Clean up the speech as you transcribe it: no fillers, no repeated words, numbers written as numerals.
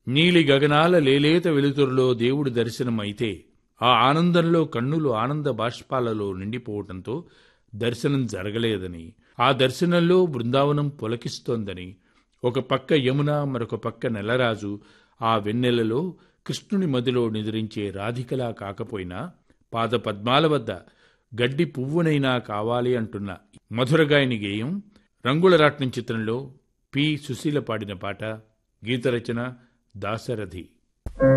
నీలి గగనాల లేలేత వెలుతురులో దేవుడి దర్శనం అయితే ఆ ఆనందంలో కన్నులు ఆనంద బాష్పాలలో నిండిపోవటంతో దర్శనం జరగలేదని, ఆ దర్శనంలో బృందావనం పులకిస్తోందని, ఒక పక్క యమున మరొక పక్క నెలరాజు ఆ వెన్నెలలో కృష్ణుని మదిలో నిద్రించే రాధికలా కాకపోయినా పాదపద్మాల వద్ద గడ్డి పువ్వునైనా కావాలి అంటున్న మధురగాయని గేయం రంగులరాట్నం చిత్రంలో పి. సుశీల పాడిన పాట. గీతరచన దాశరథి.